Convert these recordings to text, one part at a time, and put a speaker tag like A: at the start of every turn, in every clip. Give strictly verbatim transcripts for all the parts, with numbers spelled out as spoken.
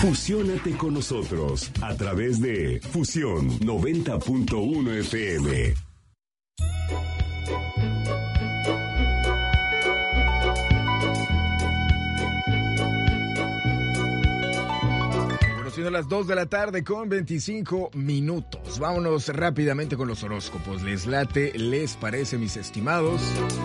A: Fusiónate con nosotros a través de Fusión noventa punto uno F M.
B: Siendo las dos de la tarde con veinticinco minutos. Vámonos rápidamente con los horóscopos. ¿Les late? ¿Les parece, mis estimados?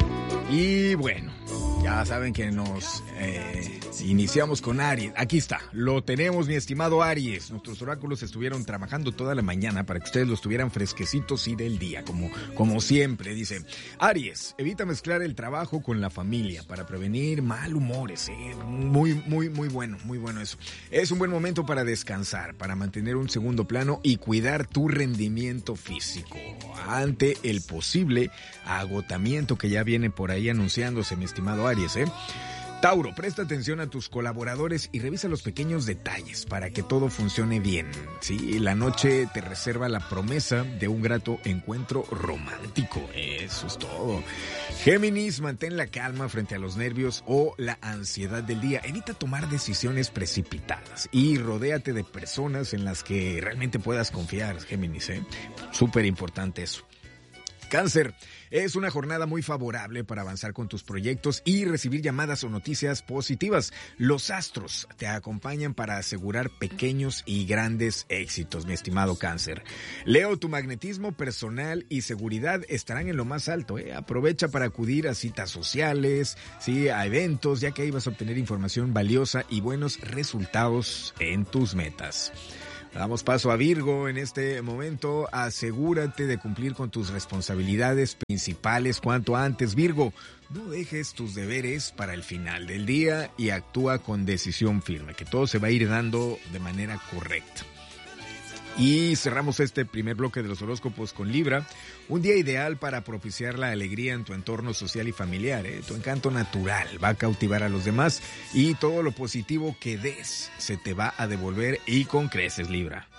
B: Y bueno, ya saben que nos eh, iniciamos con Aries. Aquí está, lo tenemos, mi estimado Aries. Nuestros oráculos estuvieron trabajando toda la mañana para que ustedes los tuvieran fresquecitos y del día, como, como siempre. Dice, Aries, evita mezclar el trabajo con la familia para prevenir mal humores. Eh. Muy, muy, muy bueno, muy bueno eso. Es un buen momento para descansar, para mantener un segundo plano y cuidar tu rendimiento físico ante el posible agotamiento que ya viene por ahí anunciándose, mi estimado Aries, ¿eh? Tauro, presta atención a tus colaboradores y revisa los pequeños detalles para que todo funcione bien. Sí, la noche te reserva la promesa de un grato encuentro romántico. Eso es todo. Géminis, mantén la calma frente a los nervios o la ansiedad del día. Evita tomar decisiones precipitadas y rodéate de personas en las que realmente puedas confiar, Géminis, ¿eh? Súper importante eso. Cáncer, es una jornada muy favorable para avanzar con tus proyectos y recibir llamadas o noticias positivas. Los astros te acompañan para asegurar pequeños y grandes éxitos, mi estimado Cáncer. Leo, tu magnetismo personal y seguridad estarán en lo más alto, ¿eh? Aprovecha para acudir a citas sociales, sí, a eventos, ya que ahí vas a obtener información valiosa y buenos resultados en tus metas. Damos paso a Virgo en este momento. Asegúrate de cumplir con tus responsabilidades principales cuanto antes, Virgo. No dejes tus deberes para el final del día y actúa con decisión firme, que todo se va a ir dando de manera correcta. Y cerramos este primer bloque de los horóscopos con Libra. Un día ideal para propiciar la alegría en tu entorno social y familiar, ¿eh? Tu encanto natural va a cautivar a los demás y todo lo positivo que des se te va a devolver y con creces, Libra.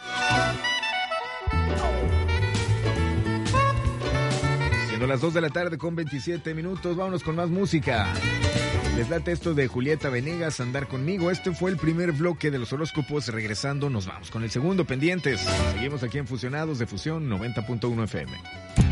B: Siendo las dos de la tarde con veintisiete minutos, vámonos con más música. Les late esto de Julieta Venegas, Andar Conmigo. Este fue el primer bloque de los horóscopos. Regresando, nos vamos con el segundo, pendientes. Seguimos aquí en Fusionados de Fusión noventa punto uno F M.